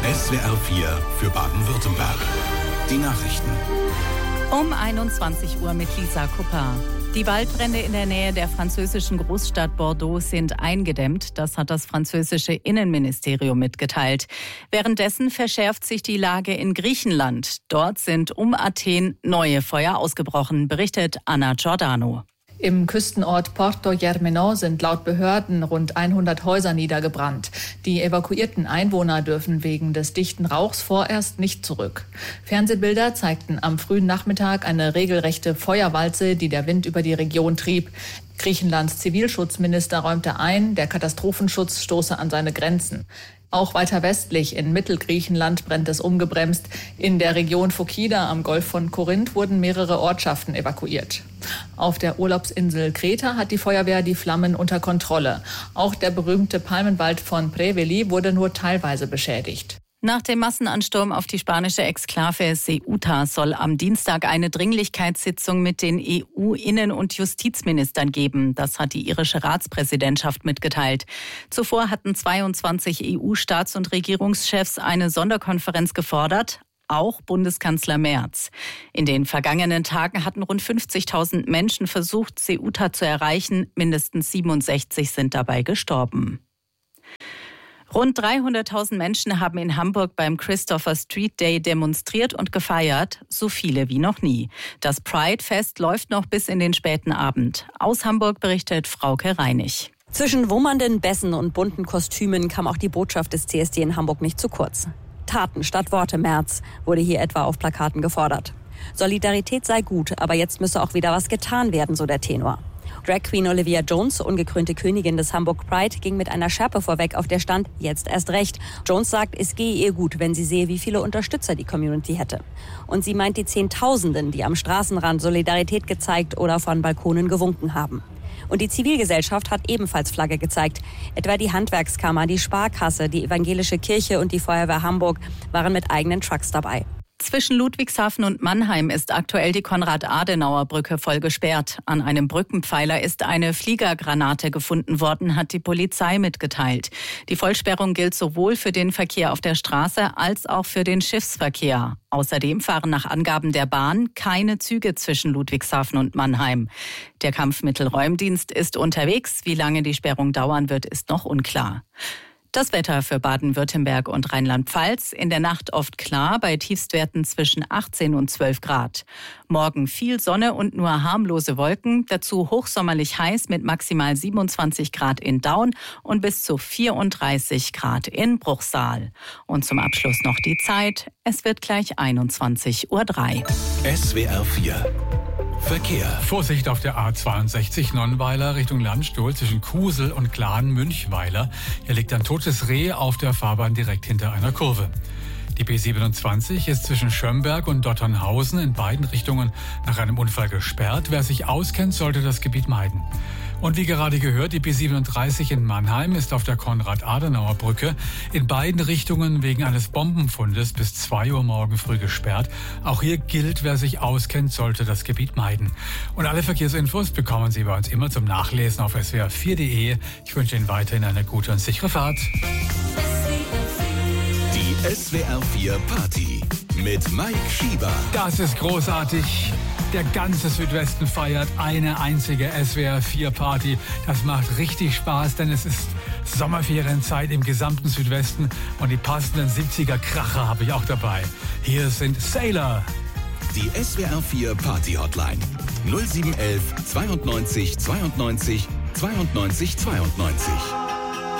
SWR 4 für Baden-Württemberg. Die Nachrichten. Um 21 Uhr mit Lisa Kupper. Die Waldbrände in der Nähe der französischen Großstadt Bordeaux sind eingedämmt. Das hat das französische Innenministerium mitgeteilt. Währenddessen verschärft sich die Lage in Griechenland. Dort sind um Athen neue Feuer ausgebrochen, berichtet Anna Giordano. Im Küstenort Porto Germano sind laut Behörden rund 100 Häuser niedergebrannt. Die evakuierten Einwohner dürfen wegen des dichten Rauchs vorerst nicht zurück. Fernsehbilder zeigten am frühen Nachmittag eine regelrechte Feuerwalze, die der Wind über die Region trieb. Griechenlands Zivilschutzminister räumte ein, der Katastrophenschutz stoße an seine Grenzen. Auch weiter westlich in Mittelgriechenland brennt es ungebremst. In der Region Phokida am Golf von Korinth wurden mehrere Ortschaften evakuiert. Auf der Urlaubsinsel Kreta hat die Feuerwehr die Flammen unter Kontrolle. Auch der berühmte Palmenwald von Preveli wurde nur teilweise beschädigt. Nach dem Massenansturm auf die spanische Exklave Ceuta soll am Dienstag eine Dringlichkeitssitzung mit den EU-Innen- und Justizministern geben. Das hat die irische Ratspräsidentschaft mitgeteilt. Zuvor hatten 22 EU-Staats- und Regierungschefs eine Sonderkonferenz gefordert. Auch Bundeskanzler Merz. In den vergangenen Tagen hatten rund 50.000 Menschen versucht, Ceuta zu erreichen. Mindestens 67 sind dabei gestorben. Rund 300.000 Menschen haben in Hamburg beim Christopher Street Day demonstriert und gefeiert, so viele wie noch nie. Das Pride-Fest läuft noch bis in den späten Abend. Aus Hamburg berichtet Frauke Reinig. Zwischen wummernden Bässen und bunten Kostümen kam auch die Botschaft des CSD in Hamburg nicht zu kurz. Taten statt Worte, Merz, wurde hier etwa auf Plakaten gefordert. Solidarität sei gut, aber jetzt müsse auch wieder was getan werden, so der Tenor. Drag Queen Olivia Jones, ungekrönte Königin des Hamburg Pride, ging mit einer Schärpe vorweg, auf der stand, jetzt erst recht. Jones sagt, es gehe ihr gut, wenn sie sehe, wie viele Unterstützer die Community hätte. Und sie meint die Zehntausenden, die am Straßenrand Solidarität gezeigt oder von Balkonen gewunken haben. Und die Zivilgesellschaft hat ebenfalls Flagge gezeigt. Etwa die Handwerkskammer, die Sparkasse, die Evangelische Kirche und die Feuerwehr Hamburg waren mit eigenen Trucks dabei. Zwischen Ludwigshafen und Mannheim ist aktuell die Konrad-Adenauer-Brücke voll gesperrt. An einem Brückenpfeiler ist eine Fliegergranate gefunden worden, hat die Polizei mitgeteilt. Die Vollsperrung gilt sowohl für den Verkehr auf der Straße als auch für den Schiffsverkehr. Außerdem fahren nach Angaben der Bahn keine Züge zwischen Ludwigshafen und Mannheim. Der Kampfmittelräumdienst ist unterwegs. Wie lange die Sperrung dauern wird, ist noch unklar. Das Wetter für Baden-Württemberg und Rheinland-Pfalz. In der Nacht oft klar, bei Tiefstwerten zwischen 18 und 12 Grad. Morgen viel Sonne und nur harmlose Wolken. Dazu hochsommerlich heiß mit maximal 27 Grad in Daun und bis zu 34 Grad in Bruchsal. Und zum Abschluss noch die Zeit. Es wird gleich 21:03 Uhr. SWR 4 Verkehr. Vorsicht auf der A62 Nonnweiler Richtung Landstuhl zwischen Kusel und Gladen-Münchweiler. Hier liegt ein totes Reh auf der Fahrbahn direkt hinter einer Kurve. Die B27 ist zwischen Schömberg und Dotternhausen in beiden Richtungen nach einem Unfall gesperrt. Wer sich auskennt, sollte das Gebiet meiden. Und wie gerade gehört, die B37 in Mannheim ist auf der Konrad-Adenauer-Brücke in beiden Richtungen wegen eines Bombenfundes bis 2 Uhr morgen früh gesperrt. Auch hier gilt, wer sich auskennt, sollte das Gebiet meiden. Und alle Verkehrsinfos bekommen Sie bei uns immer zum Nachlesen auf swr4.de. Ich wünsche Ihnen weiterhin eine gute und sichere Fahrt. Die SWR 4 Party mit Mike Schieber. Das ist großartig. Der ganze Südwesten feiert eine einzige SWR 4 Party. Das macht richtig Spaß, denn es ist Sommerferienzeit im gesamten Südwesten und die passenden 70er Kracher habe ich auch dabei. Hier sind Sailor. Die SWR 4 Party Hotline 0711 92 92 92 92.